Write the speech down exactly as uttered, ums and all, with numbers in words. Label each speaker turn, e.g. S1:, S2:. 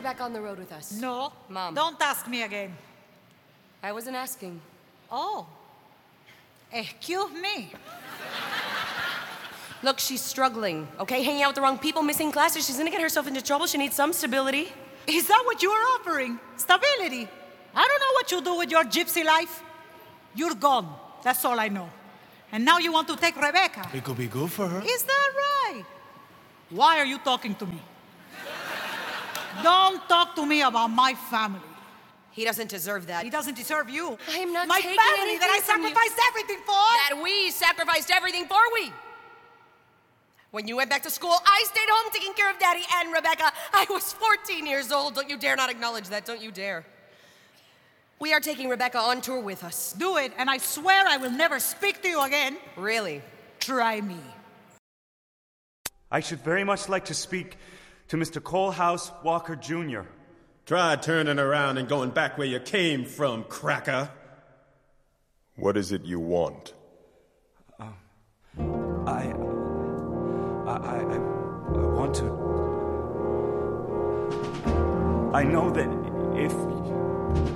S1: back on the road with us?
S2: No.
S1: Mom.
S2: Don't ask me again.
S1: I wasn't asking.
S2: Oh. Excuse me.
S1: Look, she's struggling, okay? Hanging out with the wrong people, missing classes. She's gonna get herself into trouble. She needs some stability.
S2: Is that what you're offering? Stability? I don't know what you do with your gypsy life. You're gone. That's all I know. And now you want to take Rebecca.
S3: It could be good for her.
S2: Is that right? Why are you talking to me? Don't talk to me about my family.
S1: He doesn't deserve that.
S2: He doesn't deserve you.
S1: I am not
S2: my
S1: taking
S2: family
S1: anything
S2: that I
S1: from you.
S2: sacrificed everything for.
S1: That we sacrificed everything for we. When you went back to school, I stayed home taking care of Daddy and Rebecca. I was fourteen years old. Don't you dare not acknowledge that. Don't you dare. We are taking Rebecca on tour with us.
S2: Do it, and I swear I will never speak to you again.
S1: Really?
S2: Try me.
S4: I should very much like to speak to Mister Coalhouse Walker Junior
S5: Try turning around and going back where you came from, cracker.
S6: What is it you want?
S4: Uh, I, I, I, I, I want to... I know that if